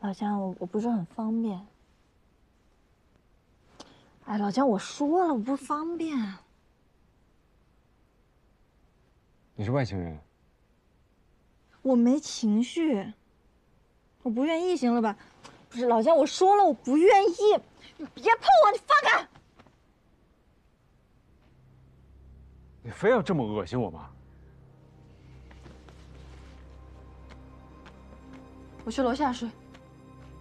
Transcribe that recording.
老姜，我不是很方便。哎，老姜，我说了我不方便。 你是外星人？ 我没情绪，我不愿意，行了吧？不是老姜，我说了我不愿意，你别碰我，你放开！ 你非要这么恶心我吗？ 我去楼下睡。